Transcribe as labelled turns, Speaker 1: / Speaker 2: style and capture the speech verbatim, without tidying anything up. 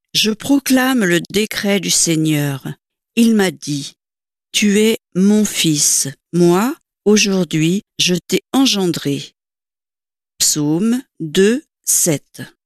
Speaker 1: Je proclame le décret du Seigneur. Il m'a dit, « Tu es mon fils, moi, aujourd'hui, je t'ai engendré. » Psaume deux, sept.